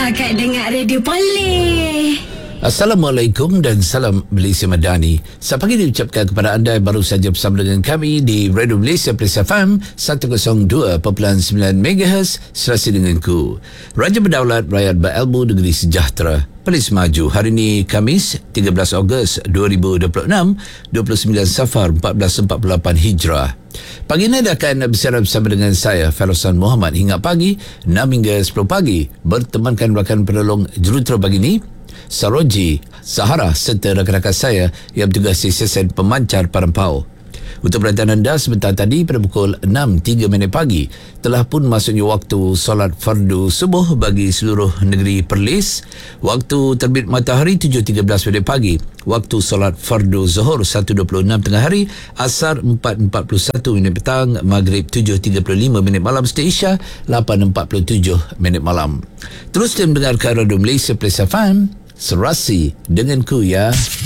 Kak dengar radio Poleh. Assalamualaikum dan salam Malaysia Madani. Selamat pagi diucapkan kepada anda yang baru saja bersama dengan kami di Radio Malaysia Plus FM 102.9 MHz serasi denganku. Raja Berdaulat, rakyat berilmu, negeri sejahtera. Perlis maju. Hari ini Khamis 13 Ogos 2026, 29 Safar 1448 Hijrah. Pagi ini anda akan bersama dengan saya Farosan Muhammad hingga pagi 6 hingga 10 pagi bertemankan rakan penolong jurutera pagi ini Saroji, Sahara serta rakan-rakan saya yang bertugas di sesen pemancar Parampau. Untuk perhatian anda, sebentar tadi pada pukul 6.03 pagi telah pun masuknya waktu solat fardu subuh bagi seluruh negeri Perlis. Waktu terbit matahari 7.13 pagi. Waktu solat fardu zuhur 1.26 tengah hari. Asar 4.41 petang. Maghrib 7.35 malam. Setiap Isya 8.47 malam. Terus dia mendengarkan Radio Malaysia Plus FM serasi denganku ya.